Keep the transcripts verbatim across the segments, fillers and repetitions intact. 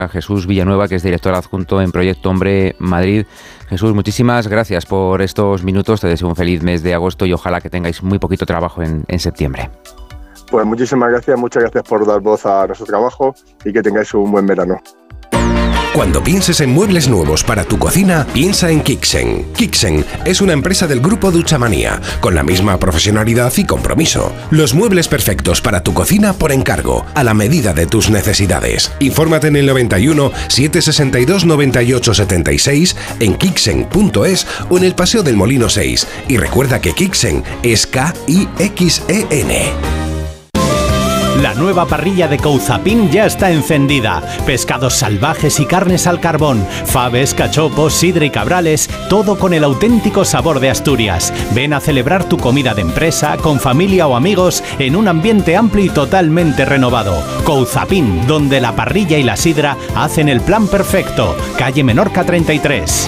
a Jesús Villanueva, que es director adjunto en Proyecto Hombre Madrid. Jesús, muchísimas gracias por estos minutos. Te deseo un feliz mes de agosto y ojalá que tengáis muy poquito trabajo en, en septiembre. Pues muchísimas gracias, muchas gracias por dar voz a nuestro trabajo y que tengáis un buen verano. Cuando pienses en muebles nuevos para tu cocina, piensa en Kixen. Kixen es una empresa del grupo Duchamanía, con la misma profesionalidad y compromiso. Los muebles perfectos para tu cocina por encargo, a la medida de tus necesidades. Infórmate en el noventa y uno, setecientos sesenta y dos, noventa y ocho setenta y seis, en kixen punto es o en el Paseo del Molino seis. Y recuerda que Kixen es K I X E N. La nueva parrilla de Couzapin ya está encendida. Pescados salvajes y carnes al carbón, faves, cachopos, sidra y cabrales, todo con el auténtico sabor de Asturias. Ven a celebrar tu comida de empresa, con familia o amigos, en un ambiente amplio y totalmente renovado. Couzapin, donde la parrilla y la sidra hacen el plan perfecto. Calle Menorca treinta y tres.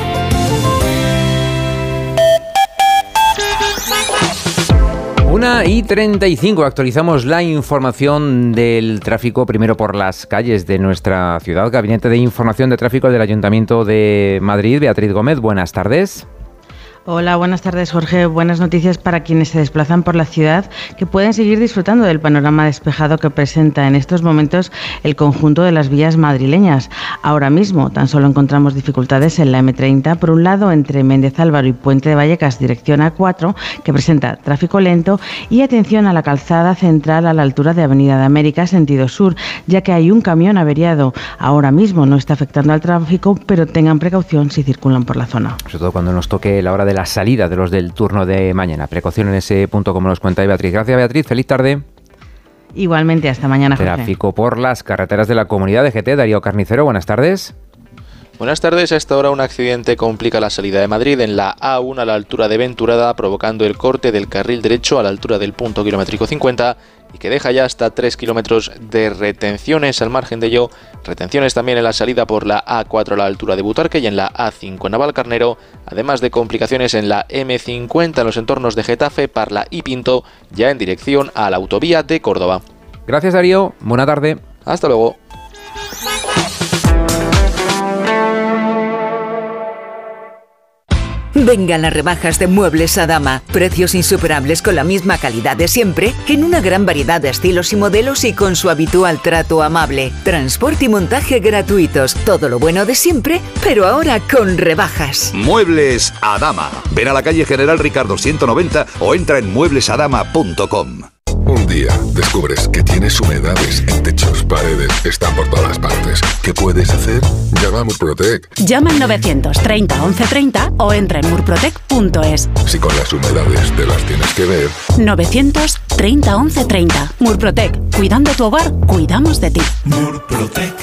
una y treinta y cinco, actualizamos la información del tráfico, primero por las calles de nuestra ciudad. Gabinete de Información de Tráfico del Ayuntamiento de Madrid, Beatriz Gómez, buenas tardes. Hola, buenas tardes, Jorge. Buenas noticias para quienes se desplazan por la ciudad, que pueden seguir disfrutando del panorama despejado que presenta en estos momentos el conjunto de las vías madrileñas. Ahora mismo tan solo encontramos dificultades en la eme treinta, por un lado entre Méndez Álvaro y Puente de Vallecas, dirección A cuatro, que presenta tráfico lento, y atención a la calzada central a la altura de Avenida de América, sentido sur, ya que hay un camión averiado. Ahora mismo no está afectando al tráfico, pero tengan precaución si circulan por la zona. Sobre todo cuando nos toque la hora de la salida de los del turno de mañana. Precaución en ese punto, como nos cuenta Beatriz. Gracias, Beatriz. Feliz tarde. Igualmente, hasta mañana, Jorge. Tráfico por las carreteras de la Comunidad de G T. Darío Carnicero, buenas tardes. Buenas tardes. A esta hora un accidente complica la salida de Madrid en la A uno a la altura de Venturada, provocando el corte del carril derecho a la altura del punto kilométrico cincuenta y que deja ya hasta tres kilómetros de retenciones. Al margen de ello, retenciones también en la salida por la A cuatro a la altura de Butarque y en la A cinco en Navalcarnero, además de complicaciones en la eme cincuenta en los entornos de Getafe, Parla y Pinto, ya en dirección a la autovía de Córdoba. Gracias, Darío. Buena tarde. Hasta luego. Vengan las rebajas de Muebles Adama. Precios insuperables con la misma calidad de siempre, en una gran variedad de estilos y modelos y con su habitual trato amable. Transporte y montaje gratuitos. Todo lo bueno de siempre, pero ahora con rebajas. Muebles Adama. Ven a la calle General Ricardo ciento noventa o entra en muebles adama punto com. Un día descubres que tienes humedades en techos, paredes, están por todas partes. ¿Qué puedes hacer? Llama a Murprotec. Llama al novecientos treinta once treinta o entra en murprotec punto es. Si con las humedades te las tienes que ver. novecientos treinta once treinta. Murprotec. Cuidando tu hogar, cuidamos de ti. Murprotec.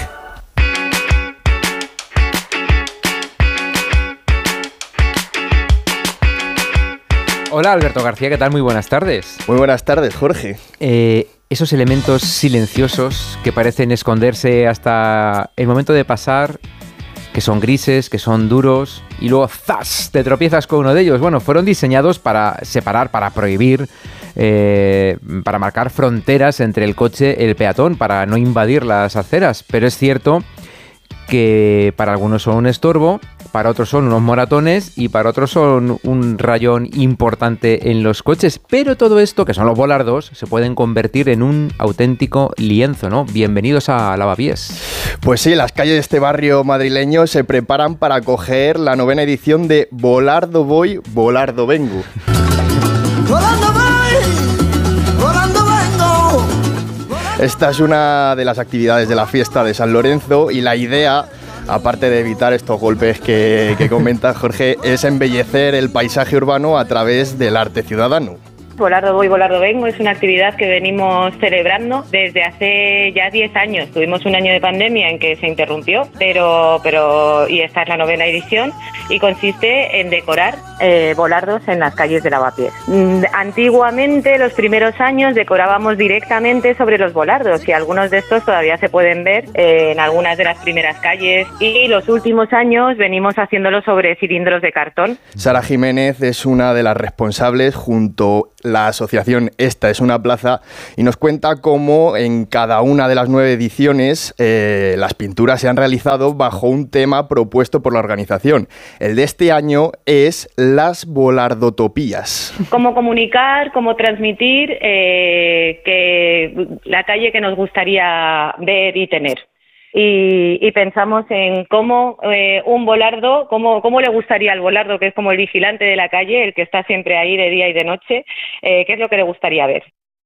Hola, Alberto García, ¿qué tal? Muy buenas tardes. Muy buenas tardes, Jorge. Eh, esos elementos silenciosos que parecen esconderse hasta el momento de pasar, que son grises, que son duros, y luego ¡zas!, te tropiezas con uno de ellos. Bueno, fueron diseñados para separar, para prohibir, eh, para marcar fronteras entre el coche y el peatón, para no invadir las aceras. Pero es cierto que para algunos son un estorbo, para otros son unos moratones y para otros son un rayón importante en los coches. Pero todo esto, que son los volardos, se pueden convertir en un auténtico lienzo, ¿no? Bienvenidos a Lavapiés. Pues sí, las calles de este barrio madrileño se preparan para acoger la novena edición de Volardo Voy, Volardo Vengo. ¡Volando voy! ¡Volando vengo! Esta es una de las actividades de la fiesta de San Lorenzo y la idea, aparte de evitar estos golpes que, que comenta Jorge, es embellecer el paisaje urbano a través del arte ciudadano. Volardo Voy, Volardo Vengo es una actividad que venimos celebrando desde hace ya diez años. Tuvimos un año de pandemia en que se interrumpió, pero, pero y esta es la novena edición y consiste en decorar eh, volardos en las calles de Lavapiés. Antiguamente, los primeros años, decorábamos directamente sobre los volardos y algunos de estos todavía se pueden ver eh, en algunas de las primeras calles, y los últimos años venimos haciéndolo sobre cilindros de cartón. Sara Jiménez es una de las responsables junto a la asociación Esta es una plaza, y nos cuenta cómo en cada una de las nueve ediciones eh, las pinturas se han realizado bajo un tema propuesto por la organización. El de este año es las volardotopías. Cómo comunicar, cómo transmitir eh, que la calle que nos gustaría ver y tener. Y, y pensamos en cómo eh, un volardo, cómo, cómo le gustaría al volardo, que es como el vigilante de la calle, el que está siempre ahí de día y de noche, eh, qué es lo que le gustaría ver.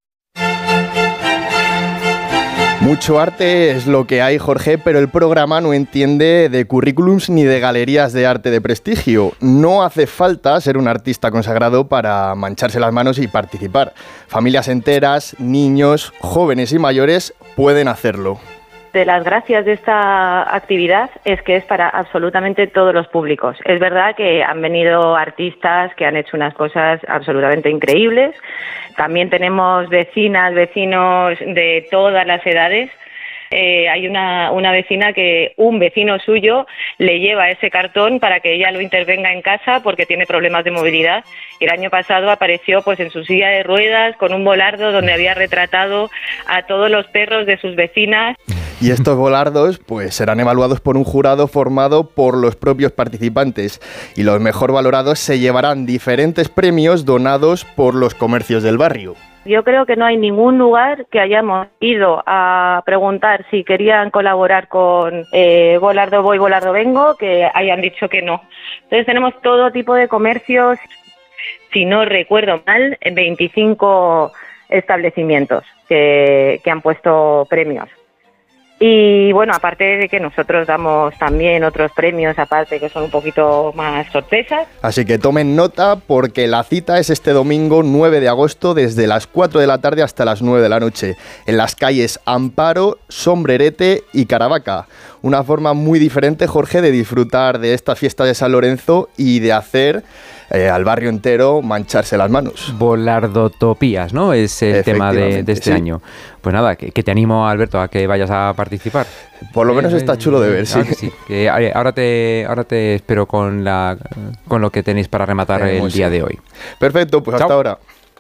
Mucho arte es lo que hay, Jorge, pero el programa no entiende de currículums ni de galerías de arte de prestigio. No hace falta ser un artista consagrado para mancharse las manos y participar. Familias enteras, niños, jóvenes y mayores pueden hacerlo. De las gracias de esta actividad es que es para absolutamente todos los públicos. Es verdad que han venido artistas que han hecho unas cosas absolutamente increíbles. También tenemos vecinas, vecinos de todas las edades. Eh, hay una, una vecina que un vecino suyo le lleva ese cartón para que ella lo intervenga en casa porque tiene problemas de movilidad. Y el año pasado apareció pues en su silla de ruedas con un volardo donde había retratado a todos los perros de sus vecinas. Y estos volardos pues serán evaluados por un jurado formado por los propios participantes, y los mejor valorados se llevarán diferentes premios donados por los comercios del barrio. Yo creo que no hay ningún lugar que hayamos ido a preguntar si querían colaborar con eh, Volardo Voy, Volardo Vengo, que hayan dicho que no. Entonces tenemos todo tipo de comercios, si no recuerdo mal, veinticinco establecimientos que, que han puesto premios. Y bueno, aparte de que nosotros damos también otros premios, aparte que son un poquito más sorpresas. Así que tomen nota porque la cita es este domingo nueve de agosto desde las cuatro de la tarde hasta las nueve de la noche en las calles Amparo, Sombrerete y Caravaca. Una forma muy diferente, Jorge, de disfrutar de esta fiesta de San Lorenzo y de hacer eh, al barrio entero mancharse las manos. Volardotopías, ¿no? Es el tema de, de este sí. año. Pues nada, que, que te animo, Alberto, a que vayas a participar. Por lo eh, menos está chulo de ver, sí. Que sí. Que ahora, te, ahora te espero con, la, con lo que tenéis para rematar eh, el día sí. de hoy. Perfecto, pues Chao. Hasta ahora.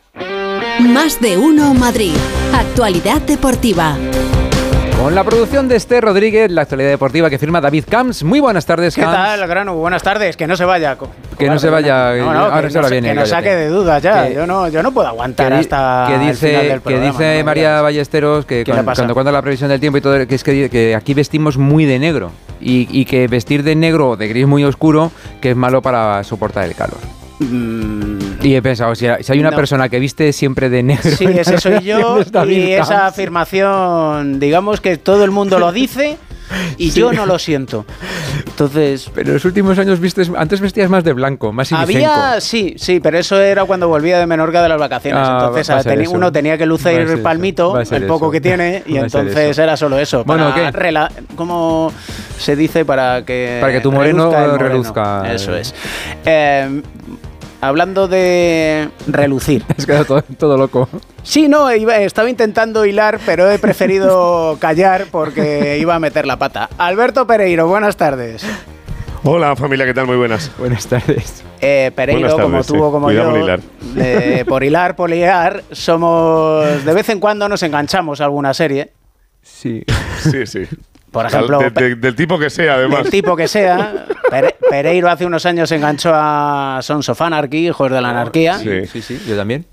Más de uno Madrid. Actualidad deportiva. Con la producción de Esther Rodríguez, la actualidad deportiva que firma David Camps. Muy buenas tardes, Camps. ¿Qué tal, Grano? Buenas tardes. Que no se vaya. Que no se vaya. No, no, ahora se ahora viene. Que nos saque de dudas ya. Que, yo, no, yo no puedo aguantar que, hasta que dice, el final del programa. Que dice no, María Ballesteros que cuando, cuando cuando la previsión del tiempo y todo, que es que, que aquí vestimos muy de negro. Y, y que vestir de negro o de gris muy oscuro, que es malo para soportar el calor. Mm. Y he pensado, si hay una no. persona que viste siempre de negro... Sí, ese soy yo, y esa afirmación, digamos que todo el mundo lo dice y sí. yo no lo siento. Entonces... Pero en los últimos años vistes, antes vestías más de blanco, más irisenco. Había, sí, sí, pero eso era cuando volvía de Menorca de las vacaciones. Ah, entonces ten, uno tenía que lucir el palmito, el poco eso. que tiene, y entonces era solo eso. Bueno, ¿qué? Rela- ¿Cómo se dice? Para que... Para que tu moreno reluzca. reluzca. Eso es. Eh... Hablando de relucir. Es que todo, todo loco. Sí, no, iba, estaba intentando hilar, pero he preferido callar porque iba a meter la pata. Alberto Pereiro, buenas tardes. Hola, familia, ¿qué tal? Muy buenas. Buenas tardes. Eh, Pereiro, tardes, como tú o sí. como Cuidado yo, por hilar. Eh, por hilar, por liar, somos... De vez en cuando nos enganchamos a alguna serie. Sí. Sí, sí. Por ejemplo, de, de, del tipo que sea, además. Del tipo que sea. Pere, Pereiro hace unos años se enganchó a Sons of Anarchy, Hijos de la Anarquía. Sí, sí, sí, yo también.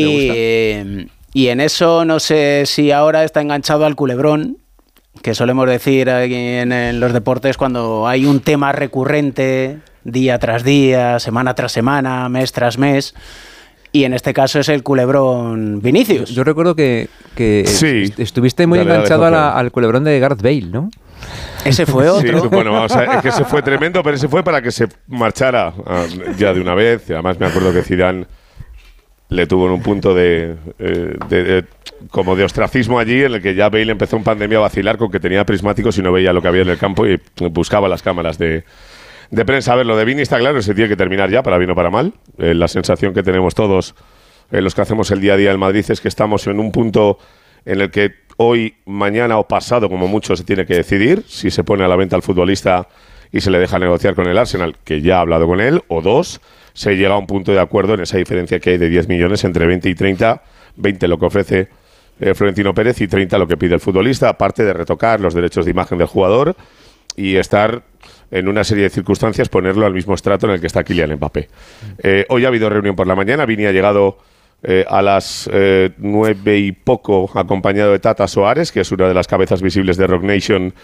Y, y en eso no sé si ahora está enganchado al culebrón, que solemos decir aquí en, en los deportes cuando hay un tema recurrente día tras día, semana tras semana, mes tras mes. Y en este caso es el culebrón Vinicius. Yo, yo recuerdo que, que sí. estuviste muy dale, enganchado dale, a la, al culebrón de Gareth Bale, ¿no? Ese fue otro. Sí, bueno, vamos a ver, es que ese fue tremendo, pero ese fue para que se marchara uh, ya de una vez. Y además me acuerdo que Zidane le tuvo en un punto de, eh, de, de como de ostracismo allí, en el que ya Bale empezó en pandemia a vacilar con que tenía prismáticos y no veía lo que había en el campo y buscaba las cámaras de... de prensa. A ver, lo de Vini está claro, se tiene que terminar ya, para bien o para mal. Eh, la sensación que tenemos todos, eh, los que hacemos el día a día en Madrid, es que estamos en un punto en el que hoy, mañana o pasado, como mucho, se tiene que decidir si se pone a la venta al futbolista y se le deja negociar con el Arsenal, que ya ha hablado con él, o dos, se llega a un punto de acuerdo en esa diferencia que hay de diez millones entre veinte y treinta, veinte lo que ofrece eh, Florentino Pérez y treinta lo que pide el futbolista, aparte de retocar los derechos de imagen del jugador y estar en una serie de circunstancias, ponerlo al mismo estrato en el que está Kylian Mbappé. Eh, hoy ha habido reunión por la mañana, Vini ha llegado eh, a las eh, nueve y poco acompañado de Tata Soares, que es una de las cabezas visibles de Rock Nation